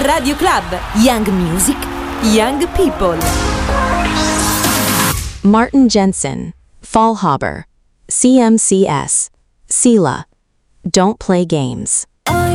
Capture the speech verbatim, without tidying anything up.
Radio Club. Young Music, Young People. Martin Jensen, Fallhaber, C M C S, Sela, Don't Play Games.